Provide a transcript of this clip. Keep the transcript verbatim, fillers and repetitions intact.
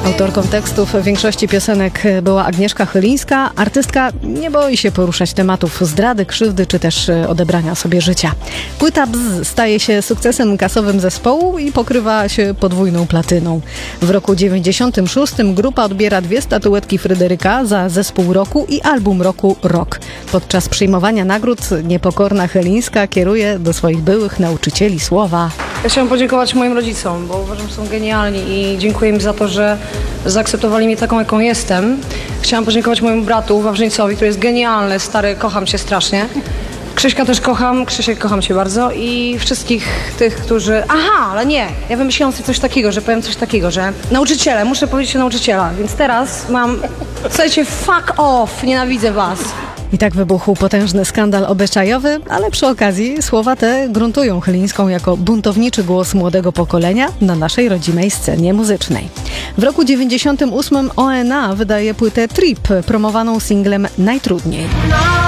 Autorką tekstów większości piosenek była Agnieszka Chylińska. Artystka nie boi się poruszać tematów zdrady, krzywdy czy też odebrania sobie życia. Płyta Bzz staje się sukcesem kasowym zespołu i pokrywa się podwójną platyną. W roku dziewięćdziesiątym szóstym grupa odbiera dwie statuetki Fryderyka za zespół roku i album roku Rok. Podczas przyjmowania nagród niepokorna Chylińska kieruje do swoich byłych nauczycieli słowa. Ja chciałam podziękować moim rodzicom, bo uważam, że są genialni i dziękuję im za to, że zaakceptowali mnie taką, jaką jestem. Chciałam podziękować mojemu bratu Wawrzyńcowi, który jest genialny, stary, kocham cię strasznie. Krzyśka też kocham, Krzysiek, kocham cię bardzo i wszystkich tych, którzy... Aha, ale nie, ja wymyśliłam sobie coś takiego, że powiem coś takiego, że nauczyciele, muszę powiedzieć o nauczyciela, więc teraz mam, słuchajcie, fuck off, nienawidzę was. I tak wybuchł potężny skandal obyczajowy, ale przy okazji słowa te gruntują Chylińską jako buntowniczy głos młodego pokolenia na naszej rodzimej scenie muzycznej. W roku dziewięćdziesiątym ósmym O N A wydaje płytę Trip, promowaną singlem Najtrudniej.